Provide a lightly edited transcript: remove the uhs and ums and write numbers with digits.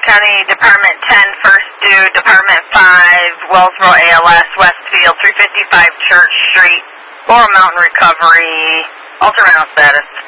County Department 10, First Due, Department 5, Wellsboro ALS, Westfield, 355 Church Street, Laurel Mountain Recovery, Alter rental status.